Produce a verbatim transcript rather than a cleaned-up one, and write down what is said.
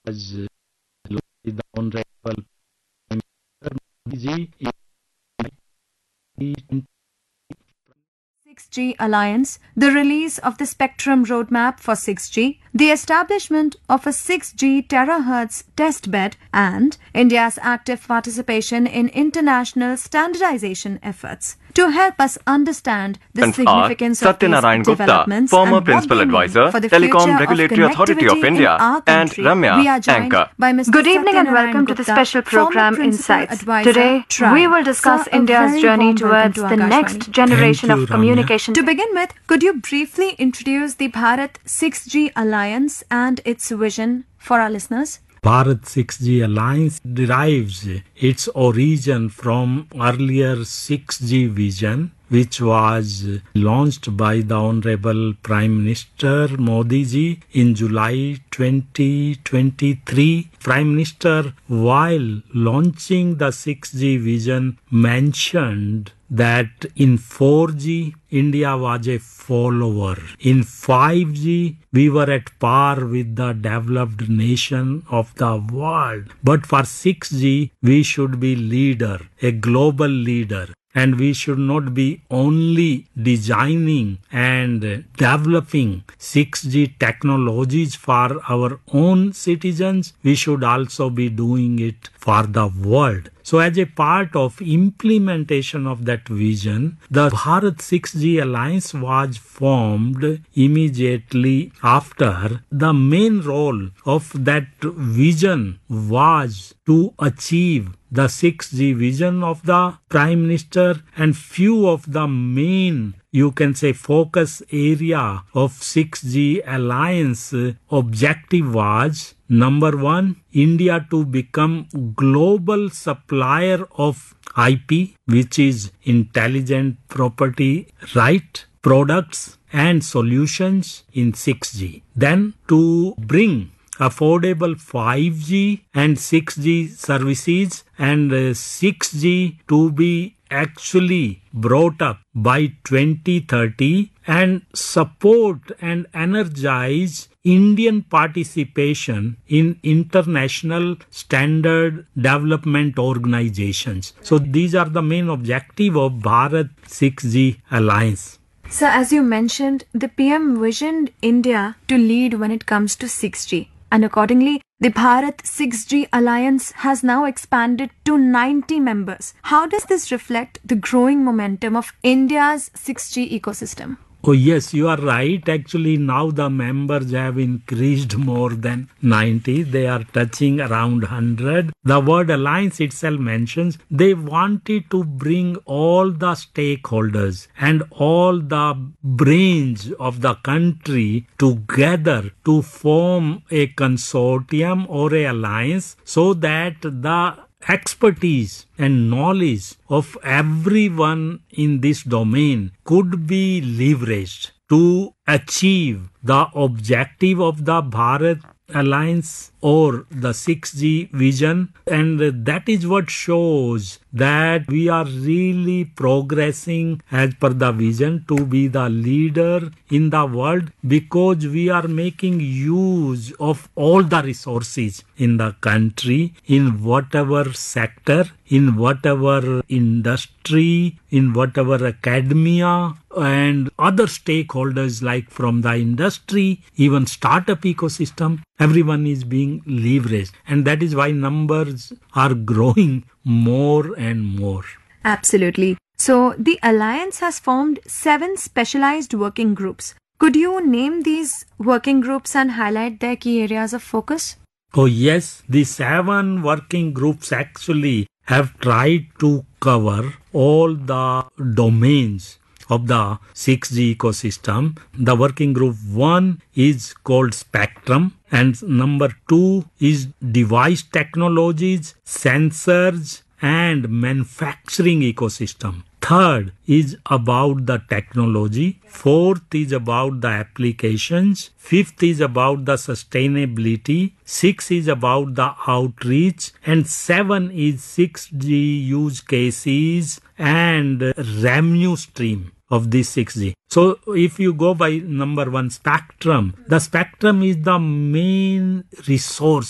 was uh, the Honorable Prime Minister Modi ji. six G Alliance, the release of the Spectrum Roadmap for six G, the establishment of a six G terahertz testbed, and India's active participation in international standardization efforts. To help us understand the significance of these Satyanarayan Gupta, developments former and Principal what they mean Advisor, for the Telecom future Regulatory of Authority of connectivity India, in our and country, Ramya, we are joined anchor. by Mister Good evening and Satyanarayan welcome to the Gupta, special program former Principal Insights. Advisor, Today, Tri. we will discuss Sir, a India's very journey warm welcome towards to the Akashvani. next generation Thank you, of Ramya. communication. To begin with, could you briefly introduce the Bharat six G Alliance and its vision for our listeners? Bharat six G Alliance derives its origin from earlier six G vision, which was launched by the Honorable Prime Minister Modi ji in July twenty twenty-three. Prime Minister, while launching the six G vision, mentioned that in four G, India was a follower. In five G, we were at par with the developed nation of the world. But for six G, we should be leader, a global leader. And we should not be only designing and developing six G technologies for our own citizens. We should also be doing it for the world. So as a part of implementation of that vision, the Bharat six G Alliance was formed immediately after. The main role of that vision was to achieve the six G vision of the Prime Minister, and few of the main, you can say, focus area of six G Alliance objective was: number one, India to become global supplier of I P, which is intelligent property right, products and solutions in six G. Then to bring affordable five G and six G services, and uh, six G to be actually brought up by twenty thirty, and support and energize Indian participation in international standard development organizations. So these are the main objective of Bharat six G Alliance. So as you mentioned, the P M visioned India to lead when it comes to six G. And accordingly, the Bharat six G Alliance has now expanded to ninety members. How does this reflect the growing momentum of India's six G ecosystem? Oh yes, you are right. Actually, now the members have increased more than ninety. They are touching around one hundred. The word alliance itself mentions they wanted to bring all the stakeholders and all the brains of the country together to form a consortium or a alliance, so that the expertise and knowledge of everyone in this domain could be leveraged to achieve the objective of the Bharat Alliance or the six G vision. And that is what shows that we are really progressing as per the vision to be the leader in the world, because we are making use of all the resources in the country, in whatever sector, in whatever industry, in whatever academia and other stakeholders, like from the industry, even startup ecosystem, everyone is being leveraged. And that is why numbers are growing more and more. Absolutely. So the Alliance has formed seven specialized working groups. Could you name these working groups and highlight their key areas of focus? Oh yes, the seven working groups actually have tried to cover all the domains of the six G ecosystem. The working group one is called Spectrum, and number two is device technologies, sensors and manufacturing ecosystem. Third is about the technology. Fourth is about the applications. Fifth is about the sustainability. Six is about the outreach. And seven is six G use cases and revenue stream of this six G. So if you go by number one, Spectrum, the Spectrum is the main resource